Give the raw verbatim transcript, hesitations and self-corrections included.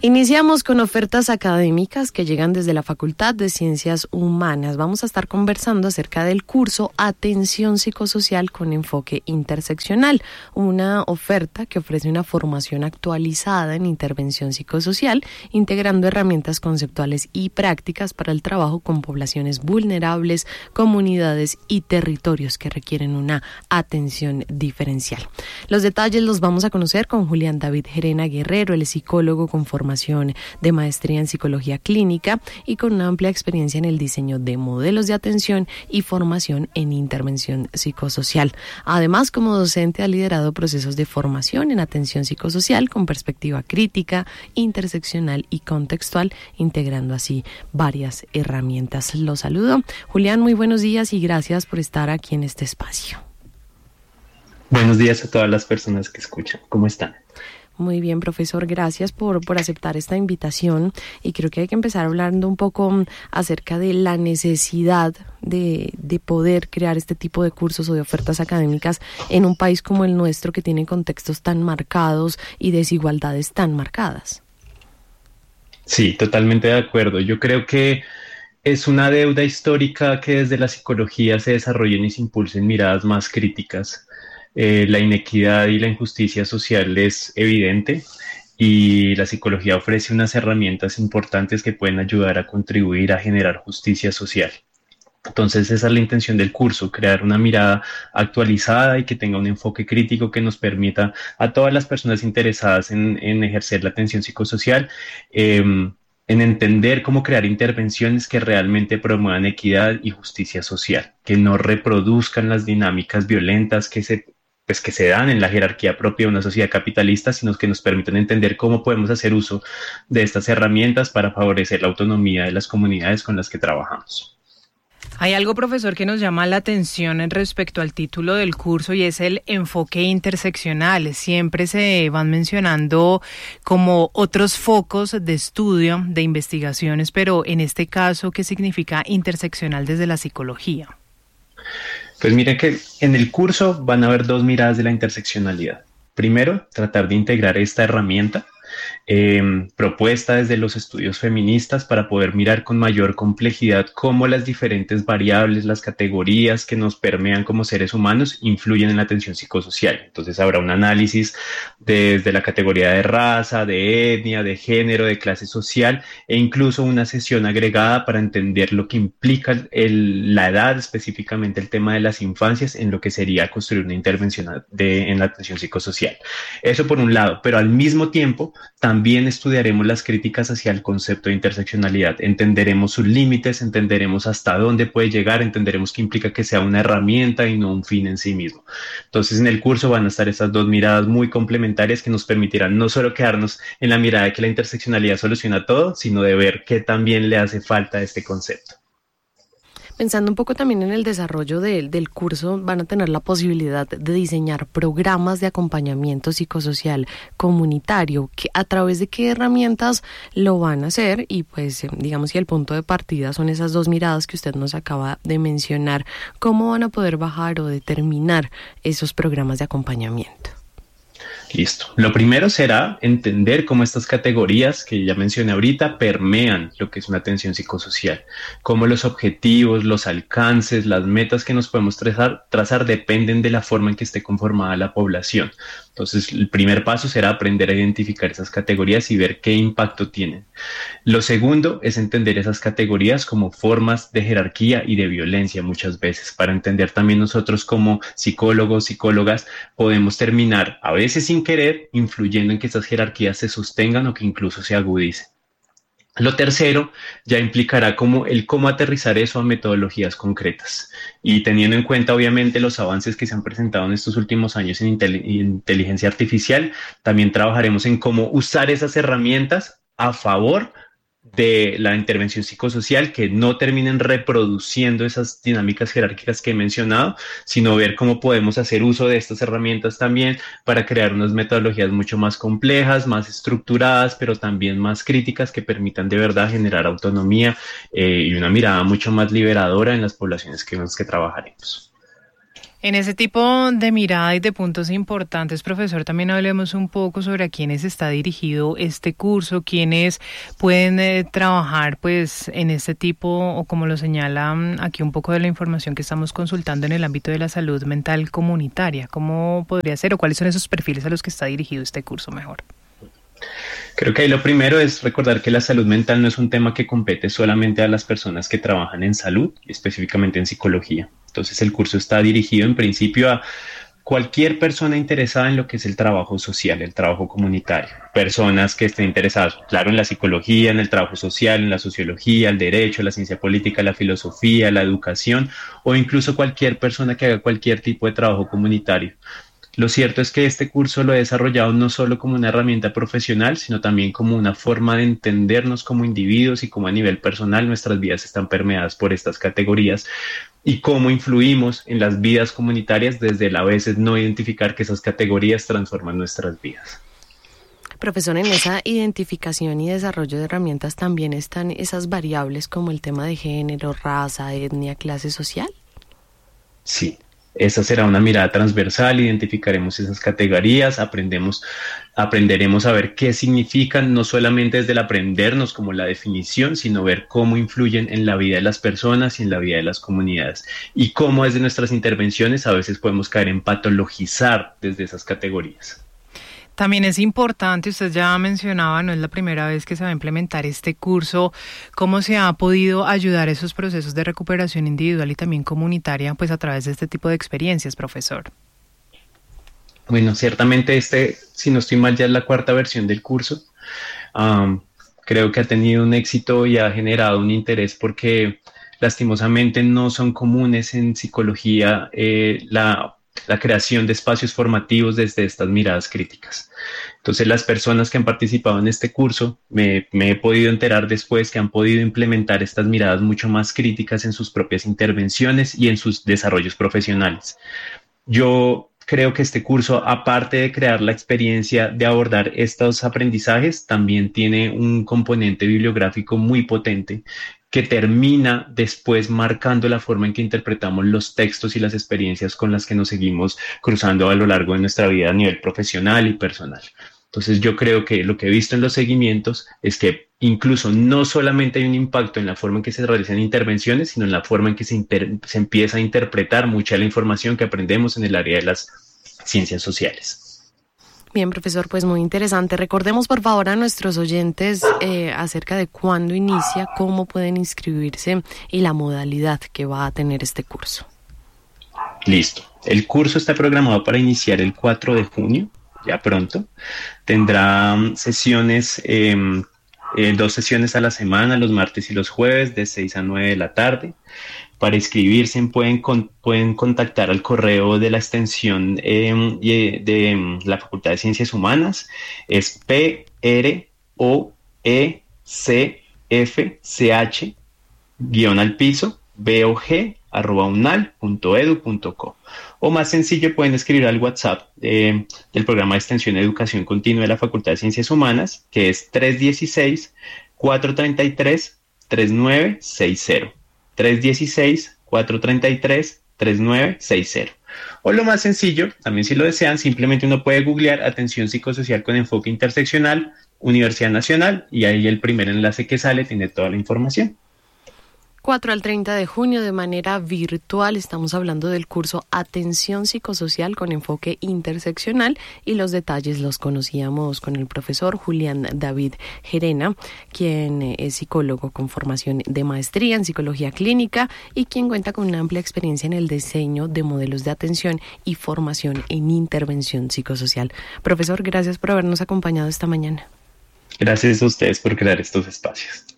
Iniciamos con ofertas académicas que llegan desde la Facultad de Ciencias Humanas. Vamos a estar conversando acerca del curso Atención Psicosocial con enfoque interseccional, una oferta que ofrece una formación actualizada en intervención psicosocial, integrando herramientas conceptuales y prácticas para el trabajo con poblaciones vulnerables, comunidades y territorios que requieren una atención diferencial. Los detalles los vamos a conocer con Julián David Gerena Guerrero, el psicólogo con formación de maestría en psicología clínica y con una amplia experiencia en el diseño de modelos de atención y formación en intervención psicosocial. Además, como docente ha liderado procesos de formación en atención psicosocial con perspectiva crítica, interseccional y contextual, integrando así varias herramientas. Los saludo. Julián, muy buenos días y gracias por estar aquí en este espacio. Buenos días a todas las personas que escuchan. ¿Cómo están? Muy bien, profesor, gracias por, por aceptar esta invitación y creo que hay que empezar hablando un poco acerca de la necesidad de, de poder crear este tipo de cursos o de ofertas académicas en un país como el nuestro que tiene contextos tan marcados y desigualdades tan marcadas. Sí, totalmente de acuerdo. Yo creo que es una deuda histórica que desde la psicología se desarrollen y se impulsen miradas más críticas. Eh, la inequidad y la injusticia social es evidente y la psicología ofrece unas herramientas importantes que pueden ayudar a contribuir a generar justicia social. Entonces esa es la intención del curso, crear una mirada actualizada y que tenga un enfoque crítico que nos permita a todas las personas interesadas en, en ejercer la atención psicosocial, eh, en entender cómo crear intervenciones que realmente promuevan equidad y justicia social, que no reproduzcan las dinámicas violentas que se pues que se dan en la jerarquía propia de una sociedad capitalista, sino que nos permiten entender cómo podemos hacer uso de estas herramientas para favorecer la autonomía de las comunidades con las que trabajamos. Hay algo, profesor, que nos llama la atención en respecto al título del curso y es el enfoque interseccional. Siempre se van mencionando como otros focos de estudio, de investigaciones, pero en este caso, ¿qué significa interseccional desde la psicología? Pues miren que en el curso van a haber dos miradas de la interseccionalidad. Primero, tratar de integrar esta herramienta eh, propuesta desde los estudios feministas para poder mirar con mayor complejidad cómo las diferentes variables, las categorías que nos permean como seres humanos influyen en la atención psicosocial. Entonces habrá un análisis desde la categoría de raza, de etnia, de género, de clase social e incluso una sesión agregada para entender lo que implica el, la edad, específicamente el tema de las infancias en lo que sería construir una intervención de, en la atención psicosocial. Eso por un lado, pero al mismo tiempo también estudiaremos las críticas hacia el concepto de interseccionalidad, entenderemos sus límites, entenderemos hasta dónde puede llegar, entenderemos qué implica que sea una herramienta y no un fin en sí mismo. Entonces en el curso van a estar estas dos miradas muy complementarias que nos permitirán no solo quedarnos en la mirada de que la interseccionalidad soluciona todo, sino de ver qué también le hace falta a este concepto. Pensando un poco también en el desarrollo de, del curso, van a tener la posibilidad de diseñar programas de acompañamiento psicosocial comunitario. ¿A través de qué herramientas lo van a hacer? Y pues digamos que el punto de partida son esas dos miradas que usted nos acaba de mencionar. ¿Cómo van a poder bajar o determinar esos programas de acompañamiento? Listo. Lo primero será entender cómo estas categorías que ya mencioné ahorita permean lo que es una atención psicosocial, cómo los objetivos, los alcances, las metas que nos podemos trazar, trazar dependen de la forma en que esté conformada la población. Entonces, el primer paso será aprender a identificar esas categorías y ver qué impacto tienen. Lo segundo es entender esas categorías como formas de jerarquía y de violencia muchas veces, para entender también nosotros como psicólogos, psicólogas, podemos terminar a veces sin querer influyendo en que estas jerarquías se sostengan o que incluso se agudicen. Lo tercero ya implicará cómo, el cómo aterrizar eso a metodologías concretas y teniendo en cuenta obviamente los avances que se han presentado en estos últimos años en intel- inteligencia artificial, también trabajaremos en cómo usar esas herramientas a favor de la intervención psicosocial, que no terminen reproduciendo esas dinámicas jerárquicas que he mencionado, sino ver cómo podemos hacer uso de estas herramientas también para crear unas metodologías mucho más complejas, más estructuradas, pero también más críticas que permitan de verdad generar autonomía eh, y una mirada mucho más liberadora en las poblaciones que, en las que trabajaremos. En ese tipo de mirada y de puntos importantes, profesor, también hablemos un poco sobre a quiénes está dirigido este curso, quiénes pueden eh, trabajar pues en este tipo, o como lo señala aquí un poco de la información que estamos consultando en el ámbito de la salud mental comunitaria. ¿Cómo podría ser o cuáles son esos perfiles a los que está dirigido este curso mejor? Creo que ahí lo primero es recordar que la salud mental no es un tema que compete solamente a las personas que trabajan en salud, específicamente en psicología. Entonces el curso está dirigido en principio a cualquier persona interesada en lo que es el trabajo social, el trabajo comunitario. Personas que estén interesadas, claro, en la psicología, en el trabajo social, en la sociología, el derecho, la ciencia política, la filosofía, la educación, o incluso cualquier persona que haga cualquier tipo de trabajo comunitario. Lo cierto es que este curso lo he desarrollado no solo como una herramienta profesional, sino también como una forma de entendernos como individuos y cómo a nivel personal nuestras vidas están permeadas por estas categorías y cómo influimos en las vidas comunitarias desde el a veces no identificar que esas categorías transforman nuestras vidas. Profesor, en esa identificación y desarrollo de herramientas también están esas variables como el tema de género, raza, etnia, clase social. Sí. Esa será una mirada transversal, identificaremos esas categorías, aprendemos, aprenderemos a ver qué significan, no solamente desde el aprendernos como la definición, sino ver cómo influyen en la vida de las personas y en la vida de las comunidades, y cómo desde nuestras intervenciones a veces podemos caer en patologizar desde esas categorías. También es importante, usted ya mencionaba, no es la primera vez que se va a implementar este curso, cómo se ha podido ayudar a esos procesos de recuperación individual y también comunitaria, pues a través de este tipo de experiencias, profesor. Bueno, ciertamente este, si no estoy mal, ya es la cuarta versión del curso. Um, creo que ha tenido un éxito y ha generado un interés porque lastimosamente no son comunes en psicología eh, la... la creación de espacios formativos desde estas miradas críticas. Entonces, las personas que han participado en este curso, me, me he podido enterar después que han podido implementar estas miradas mucho más críticas en sus propias intervenciones y en sus desarrollos profesionales. Yo creo que este curso, aparte de crear la experiencia de abordar estos aprendizajes, también tiene un componente bibliográfico muy potente que termina después marcando la forma en que interpretamos los textos y las experiencias con las que nos seguimos cruzando a lo largo de nuestra vida a nivel profesional y personal. Entonces yo creo que lo que he visto en los seguimientos es que incluso no solamente hay un impacto en la forma en que se realizan intervenciones, sino en la forma en que se, inter- se empieza a interpretar mucha de la información que aprendemos en el área de las ciencias sociales. Bien, profesor, pues muy interesante. Recordemos por favor a nuestros oyentes eh, acerca de cuándo inicia, cómo pueden inscribirse y la modalidad que va a tener este curso. Listo. El curso está programado para iniciar el cuatro de junio, ya pronto. Tendrá sesiones, eh, eh, dos sesiones a la semana, los martes y los jueves, de seis a nueve de la tarde. Para inscribirse pueden, con, pueden contactar al correo de la extensión eh, de eh, la Facultad de Ciencias Humanas, es P R O E C F C H guión al piso B O G arroba unal punto edu punto co, o más sencillo pueden escribir al WhatsApp eh, del programa de extensión de educación continua de la Facultad de Ciencias Humanas, que es tres uno seis, cuatro tres tres, tres nueve seis cero. tres uno seis, cuatro tres tres, tres nueve seis cero. O lo más sencillo, también si lo desean, simplemente uno puede googlear Atención Psicosocial con Enfoque Interseccional, Universidad Nacional, y ahí el primer enlace que sale tiene toda la información. cuatro al treinta de junio de manera virtual. Estamos hablando del curso Atención Psicosocial con Enfoque Interseccional y los detalles los conocíamos con el profesor Julián David Gerena, quien es psicólogo con formación de maestría en psicología clínica y quien cuenta con una amplia experiencia en el diseño de modelos de atención y formación en intervención psicosocial. Profesor, gracias por habernos acompañado esta mañana. Gracias a ustedes por crear estos espacios.